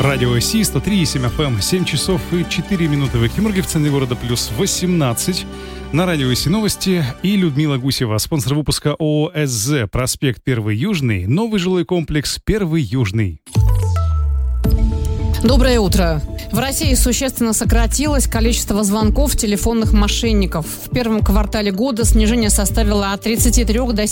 Радио Си, 103,7 FM, 7 часов и 4 минуты в Екатеринбурге, в центре города плюс 18. На Радио Си новости и Людмила Гусева, спонсор выпуска ООО «СЗ», проспект 1 Южный, новый жилой комплекс 1 Южный. Доброе утро. В России существенно сократилось количество звонков телефонных мошенников. В первом квартале года снижение составило от 33 до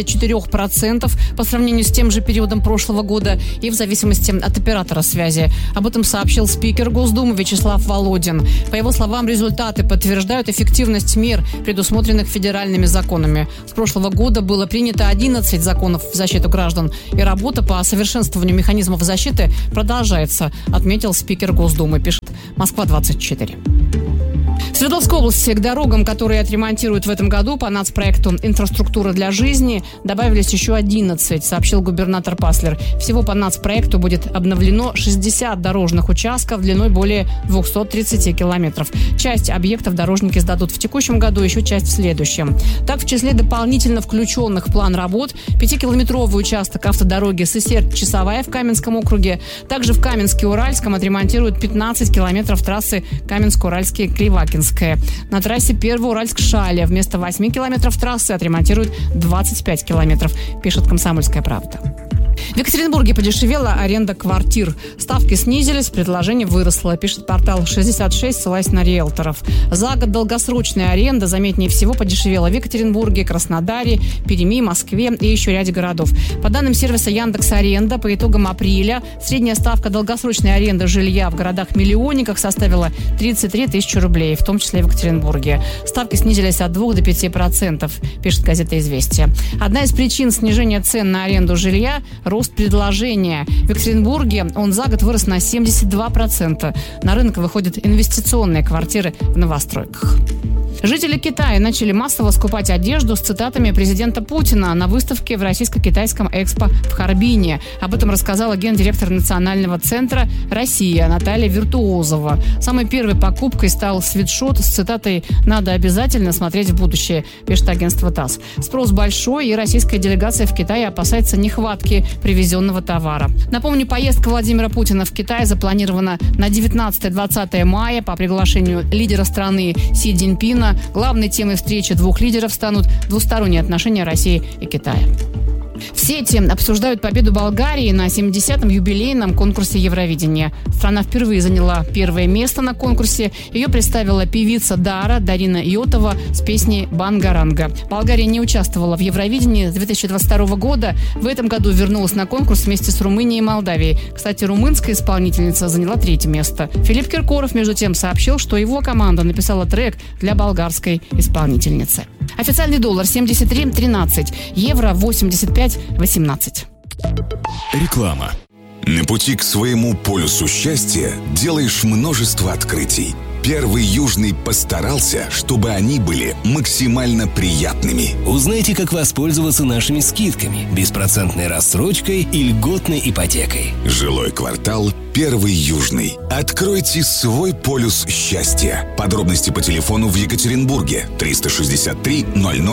74% по сравнению с тем же периодом прошлого года и в зависимости от оператора связи. Об этом сообщил спикер Госдумы Вячеслав Володин. По его словам, результаты подтверждают эффективность мер, предусмотренных федеральными законами. С прошлого года было принято 11 законов в защиту граждан, и работа по совершенствованию механизмов защиты продолжается, отметил спикер Госдумы, пишет Москва-24. В Свердловской области к дорогам, которые отремонтируют в этом году по нацпроекту «Инфраструктура для жизни», добавились еще 11, сообщил губернатор Паслер. Всего по нацпроекту будет обновлено 60 дорожных участков длиной более 230 километров. Часть объектов дорожники сдадут в текущем году, еще часть в следующем. Так, в числе дополнительно включенных в план работ 5-километровый участок автодороги Сысерть-Часовая в Каменском округе. Также в Каменске-Уральском отремонтируют 15 километров трассы Каменск-Уральский-Кривакинская. На трассе Первоуральск-Шаля вместо 8 километров трассы отремонтируют 25 километров, пишет «Комсомольская правда». В Екатеринбурге подешевела аренда квартир. Ставки снизились, предложение выросло, пишет портал 66, ссылаясь на риэлторов. За год долгосрочная аренда заметнее всего подешевела в Екатеринбурге, Краснодаре, Перми, Москве и еще ряде городов. По данным сервиса Яндекс.Аренда, по итогам апреля средняя ставка долгосрочной аренды жилья в городах-миллионниках составила 33 тысячи рублей, в том числе и в Екатеринбурге. Ставки снизились от 2 до 5%, пишет газета «Известия». Одна из причин снижения цен на аренду жилья – рост предложения. В Екатеринбурге он за год вырос на 72%. На рынок выходят инвестиционные квартиры в новостройках. Жители Китая начали массово скупать одежду с цитатами президента Путина на выставке в Российско-Китайском экспо в Харбине. Об этом рассказала гендиректор Национального центра «Россия» Наталья Виртуозова. Самой первой покупкой стал свитшот с цитатой «Надо обязательно смотреть в будущее», пишет агентство ТАСС. Спрос большой, и российская делегация в Китае опасается нехватки привезенного товара. Напомню, поездка Владимира Путина в Китай запланирована на 19-20 мая по приглашению лидера страны Си Цзиньпина. Главной темой встречи двух лидеров станут двусторонние отношения России и Китая. В сети обсуждают победу Болгарии на 70-м юбилейном конкурсе Евровидения. Страна впервые заняла первое место на конкурсе. Ее представила певица Дарина Йотова с песней «Бангаранга». Болгария не участвовала в Евровидении с 2022 года. В этом году вернулась на конкурс вместе с Румынией и Молдавией. Кстати, румынская исполнительница заняла 3-е место. Филипп Киркоров, между тем, сообщил, что его команда написала трек для болгарской исполнительницы. Официальный доллар 73.13, евро 85.18. Реклама. На пути к своему полюсу счастья делаешь множество открытий. 1 Южный постарался, чтобы они были максимально приятными. Узнайте, как воспользоваться нашими скидками, беспроцентной рассрочкой и льготной ипотекой. Жилой квартал 1 Южный. Откройте свой полюс счастья. Подробности по телефону в Екатеринбурге 363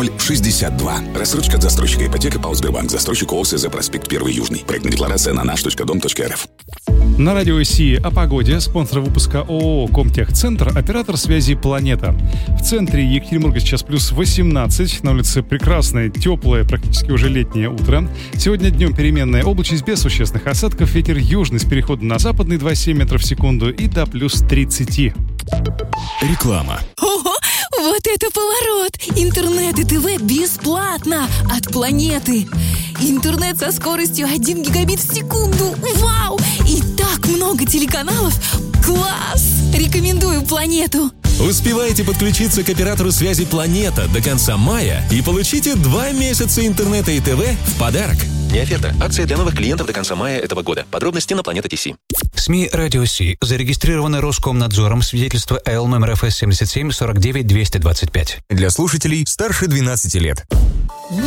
0062. Рассрочка от застройщика ипотека ПАО Сбербанк. Застройщик ООО СЗ проспект 1 Южный. Проектная декларация на nаш.дом.рф. На Радио Си о погоде, спонсор выпуска ООО «Комтехцентр», оператор связи «Планета». В центре Екатеринбурга сейчас плюс 18, на улице прекрасное, теплое, практически уже летнее утро. Сегодня днем переменная облачность без существенных осадков, ветер южный с переходом на западный 2,7 метров в секунду и до плюс 30. Реклама. Ого, вот это поворот! Интернет и ТВ бесплатно от «Планеты». Интернет со скоростью 1 гигабит в секунду. Вау! И так много телеканалов. Класс! Рекомендую «Планету». Успевайте подключиться к оператору связи «Планета» до конца мая и получите 2 месяца интернета и ТВ в подарок. Не оферта. Акция для новых клиентов до конца мая этого года. Подробности на Планета.ТС. СМИ «Радио Си» зарегистрированы Роскомнадзором, свидетельство Л номер ФС 77 49 225. Для слушателей старше 12 лет.